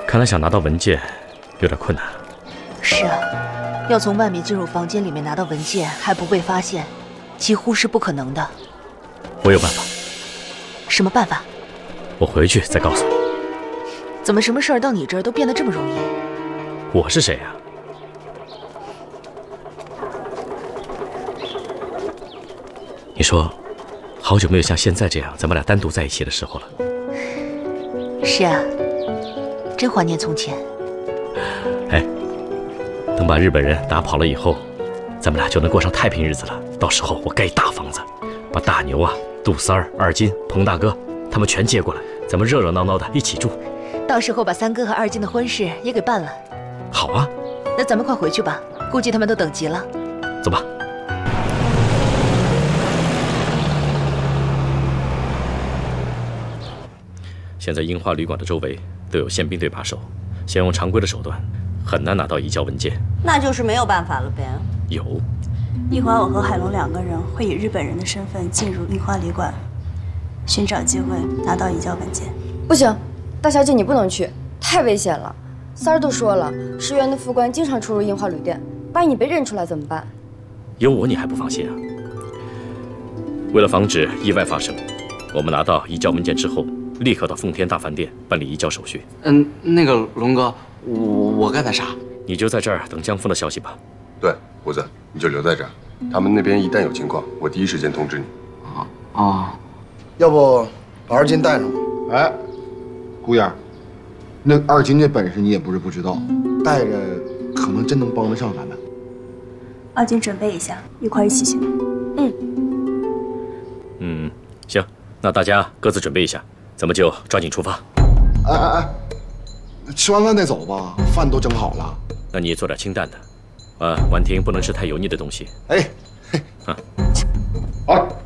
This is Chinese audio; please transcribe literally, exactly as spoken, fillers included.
看来想拿到文件有点困难。 是啊，要从外面进入房间里面拿到文件还不被发现，几乎是不可能的。 我有办法。 什么办法？ 我回去再告诉你。 怎么什么事儿到你这儿都变得这么容易？ 我是谁呀？你说，好久没有像现在这样咱们俩单独在一起的时候了。 是啊，真怀念从前。 哎，等把日本人打跑了以后，咱们俩就能过上太平日子了。到时候我盖大房子，把大牛啊、杜三儿、二金、彭大哥他们全接过来，咱们热热闹闹的一起住。 到时候把三哥和二金的婚事也给办了。 好啊， 那咱们快回去吧，估计他们都等急了。 走吧。现在樱花旅馆的周围都有宪兵队把守，先用常规的手段很难拿到移交文件。 那就是没有办法了呗。 有， 一会儿我和海龙两个人会以日本人的身份进入樱花旅馆，寻找机会拿到移交文件。 不行，大小姐你不能去，太危险了。三儿都说了，石原的副官经常出入樱花旅店，万一你被认出来怎么办？ 有我你还不放心啊？为了防止意外发生，我们拿到移交文件之后，立刻到奉天大饭店办理移交手续。 嗯，那个龙哥，我我该干啥？ 你就在这儿等江峰的消息吧。 对，胡子，你就留在这儿，他们那边一旦有情况，我第一时间通知你。 啊啊！ 要不把二金带上吧？ 哎，姑爷，那二金这本事你也不是不知道，带着可能真能帮得上咱们。 二金准备一下，一块一起行。 嗯。 嗯，行，那大家各自准备一下，咱们就抓紧出发。 哎哎哎，吃完饭再走吧，饭都蒸好了。 那你做点清淡的，啊，婉婷不能吃太油腻的东西。 哎，嘿， 啊， 好。